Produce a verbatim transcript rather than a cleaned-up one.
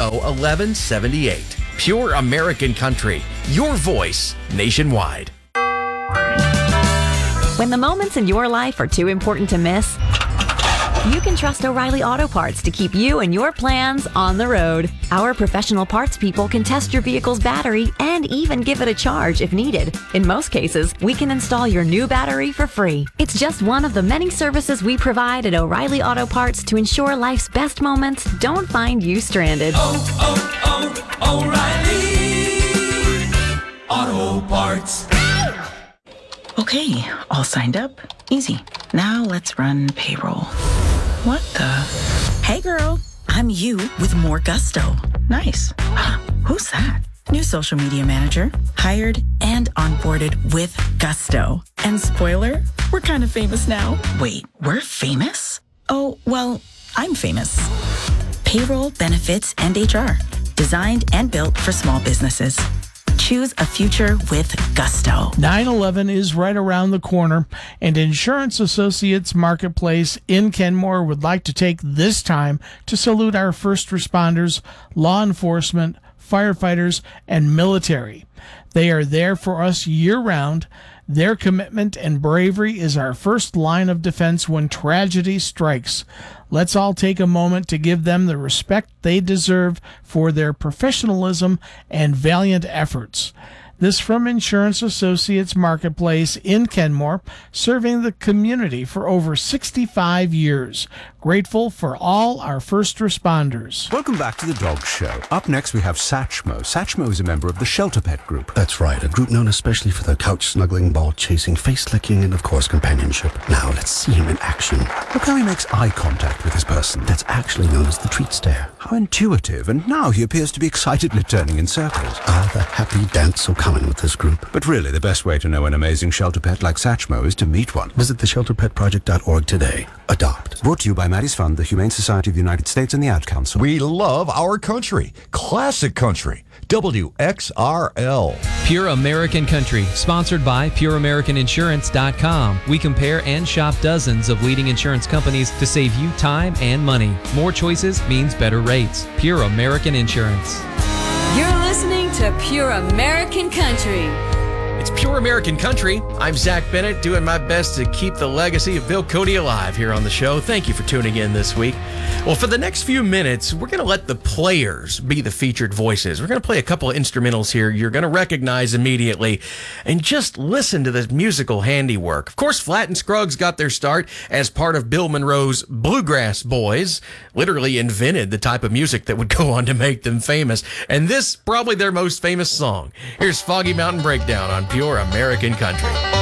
oh eleven seventy-eight. Pure American Country, your voice nationwide. When the moments in your life are too important to miss, you can trust O'Reilly Auto Parts to keep you and your plans on the road. Our professional parts people can test your vehicle's battery and even give it a charge if needed. In most cases, we can install your new battery for free. It's just one of the many services we provide at O'Reilly Auto Parts to ensure life's best moments don't find you stranded. Oh, oh, oh, O'Reilly Auto Parts. Okay, all signed up. Easy. Now let's run payroll. What the? Hey girl, I'm you with more gusto. Nice. Who's that? New social media manager, hired and onboarded with gusto. And spoiler, we're kind of famous now. Wait, we're famous? Oh, well, I'm famous. Payroll, benefits, and H R. Designed and built for small businesses. Choose a future with gusto. nine eleven is right around the corner, and Insurance Associates Marketplace in Kenmore would like to take this time to salute our first responders, law enforcement, firefighters, and military. They are there for us year-round. Their commitment and bravery is our first line of defense when tragedy strikes. Let's all take a moment to give them the respect they deserve for their professionalism and valiant efforts. This from Insurance Associates Marketplace in Kenmore, serving the community for over sixty-five years. Grateful for all our first responders. Welcome back to the Dog Show. Up next we have Satchmo. Satchmo is a member of the Shelter Pet Group. That's right, a group known especially for their couch snuggling, ball chasing, face licking, and of course companionship. Now let's see him in action. Look how he makes eye contact with his person. That's actually known as the treat stare. How intuitive, and now he appears to be excitedly turning in circles. Ah, the happy dance so common with this group. But really, the best way to know an amazing shelter pet like Satchmo is to meet one. Visit the shelter pet project dot org today. Adopt. Brought to you by Maddie's Fund, the Humane Society of the United States, and the Ad Council. We love our country. Classic country. W X R L. Pure American Country, sponsored by Pure American Insurance dot com. We compare and shop dozens of leading insurance companies to save you time and money. More choices means better rates. Pure American Insurance. You're listening to Pure American Country. It's Pure American Country. I'm Zach Bennett, doing my best to keep the legacy of Bill Cody alive here on the show. Thank you for tuning in this week. Well, for the next few minutes, we're going to let the players be the featured voices. We're going to play a couple of instrumentals here you're going to recognize immediately, and just listen to this musical handiwork. Of course, Flatt and Scruggs got their start as part of Bill Monroe's Bluegrass Boys, literally invented the type of music that would go on to make them famous, and this, probably their most famous song. Here's Foggy Mountain Breakdown on Pure American Country.